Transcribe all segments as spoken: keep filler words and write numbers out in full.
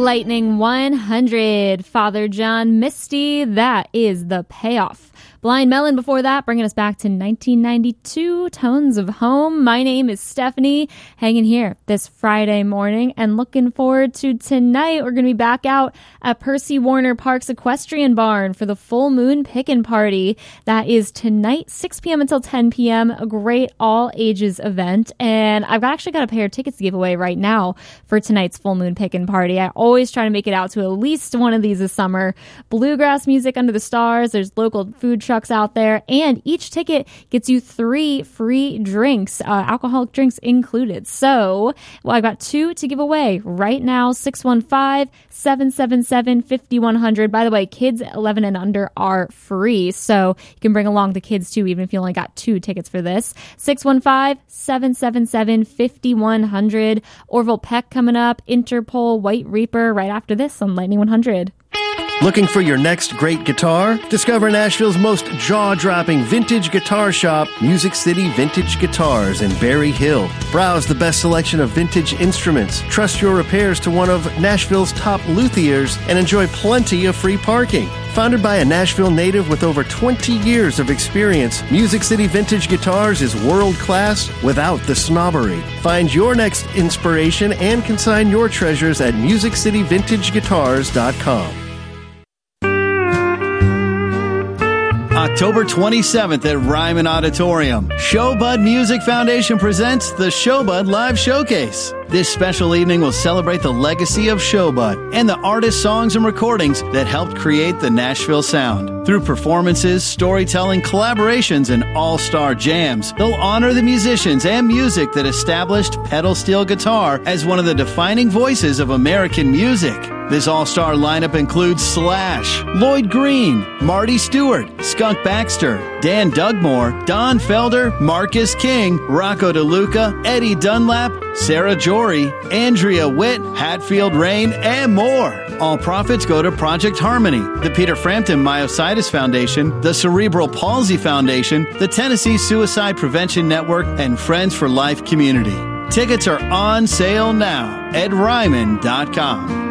Lightning one hundred, Father John Misty, that is The Payoff. Blind Melon before that, bringing us back to nineteen ninety-two, Tones of Home. My name is Stephanie, hanging here this Friday morning and looking forward to tonight. We're going to be back out at Percy Warner Park's Equestrian Barn for the Full Moon Pickin' Party. That is tonight, six p.m. until ten p.m. A great all-ages event. And I've actually got a pair of tickets to give away right now for tonight's Full Moon Pickin' Party. I always try to make it out to at least one of these this summer. Bluegrass music under the stars. There's local food trucks out there, and each ticket gets you three free drinks, uh, alcoholic drinks included. So, well, I've got two to give away right now. six one five, seven seven seven, five one zero zero. By the way, kids eleven and under are free, so you can bring along the kids too, even if you only got two tickets for this. six one five, seven seven seven, five one zero zero. Orville Peck coming up, Interpol, White Reaper right after this on Lightning one hundred. Looking for your next great guitar? Discover Nashville's most jaw-dropping vintage guitar shop, Music City Vintage Guitars in Berry Hill. Browse the best selection of vintage instruments, trust your repairs to one of Nashville's top luthiers, and enjoy plenty of free parking. Founded by a Nashville native with over twenty years of experience, Music City Vintage Guitars is world-class without the snobbery. Find your next inspiration and consign your treasures at music city vintage guitars dot com. October twenty-seventh at Ryman Auditorium, Showbud Music Foundation presents the Showbud Live Showcase. This special evening will celebrate the legacy of Showbud and the artists, songs, and recordings that helped create the Nashville sound. Through performances, storytelling, collaborations, and all-star jams, they'll honor the musicians and music that established pedal steel guitar as one of the defining voices of American music. This all-star lineup includes Slash, Lloyd Green, Marty Stewart, Skunk Baxter, Dan Dugmore, Don Felder, Marcus King, Rocco DeLuca, Eddie Dunlap, Sarah Jory, Andrea Witt, Hatfield Rain, and more. All profits go to Project Harmony, the Peter Frampton Myositis Foundation, the Cerebral Palsy Foundation, the Tennessee Suicide Prevention Network, and Friends for Life Community. Tickets are on sale now at ryman dot com.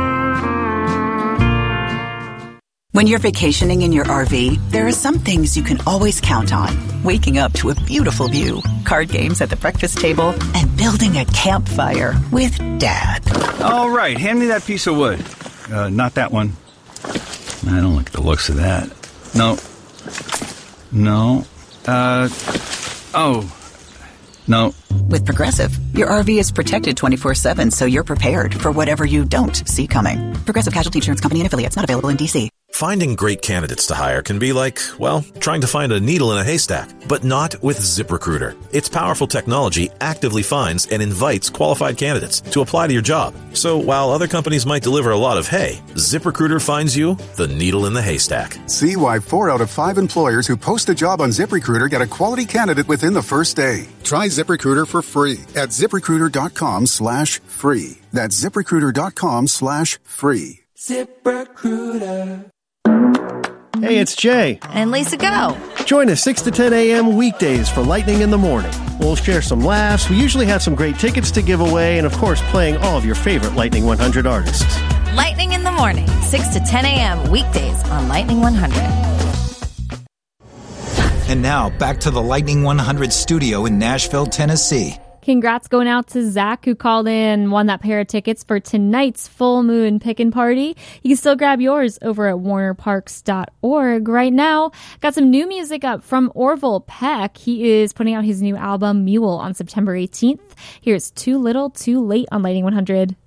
When you're vacationing in your R V, there are some things you can always count on. Waking up to a beautiful view, card games at the breakfast table, and building a campfire with Dad. All right, hand me that piece of wood. Uh, not that one. I don't like the looks of that. No. No. Uh, oh. No. With Progressive, your R V is protected twenty-four seven, so you're prepared for whatever you don't see coming. Progressive Casualty Insurance Company and affiliates, not available in D C. Finding great candidates to hire can be like, well, trying to find a needle in a haystack, but not with ZipRecruiter. Its powerful technology actively finds and invites qualified candidates to apply to your job. So while other companies might deliver a lot of hay, ZipRecruiter finds you the needle in the haystack. See why four out of five employers who post a job on ZipRecruiter get a quality candidate within the first day. Try ZipRecruiter for free at ZipRecruiter.com slash free. That's ZipRecruiter.com slash free. ZipRecruiter. Hey, it's Jay. And Lisa Go. Join us six to ten a.m. weekdays for Lightning in the Morning. We'll share some laughs. We usually have some great tickets to give away, and of course, playing all of your favorite Lightning one hundred artists. Lightning in the Morning, six to ten a.m. weekdays on Lightning one hundred. And now, back to the Lightning one hundred studio in Nashville, Tennessee. Congrats going out to Zach, who called in and won that pair of tickets for tonight's Full Moon Pickin' Party. You can still grab yours over at warner parks dot org right now. Got some new music up from Orville Peck. He is putting out his new album, Mule, on September eighteenth. Here's Too Little, Too Late on Lightning one hundred.